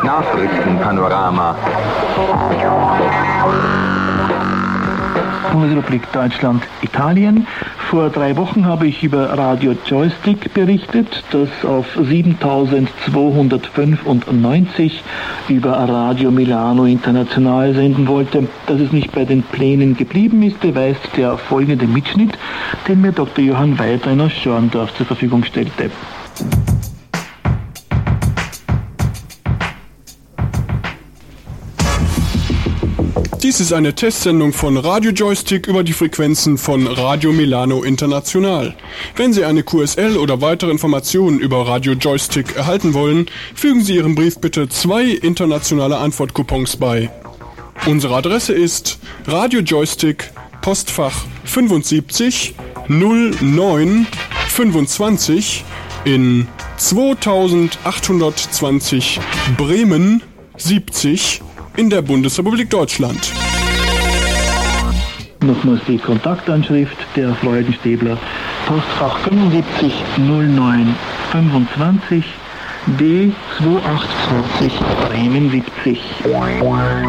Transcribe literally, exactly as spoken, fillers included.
Nachrichtenpanorama. Bundesrepublik Deutschland, Italien. Vor drei Wochen habe ich über Radio Joystick berichtet, das auf siebentausendzweihundertfünfundneunzig über Radio Milano International senden wollte. Dass es nicht bei den Plänen geblieben ist, beweist der folgende Mitschnitt, den mir Doktor Johann Weidrein aus Schorndorf zur Verfügung stellte. Dies ist eine Testsendung von Radio Joystick über die Frequenzen von Radio Milano International. Wenn Sie eine Q S L oder weitere Informationen über Radio Joystick erhalten wollen, fügen Sie Ihrem Brief bitte zwei internationale Antwortcoupons bei. Unsere Adresse ist Radio Joystick, Postfach fünfundsiebzig null neun fünfundzwanzig in zweitausendachthundertzwanzig Bremen siebzig in der Bundesrepublik Deutschland. Nochmals die Kontaktanschrift der Freudenstäbler, Postfach fünfundsiebzig null neun fünfundzwanzig D zweihundertzweiundzwanzig Bremen siebzig.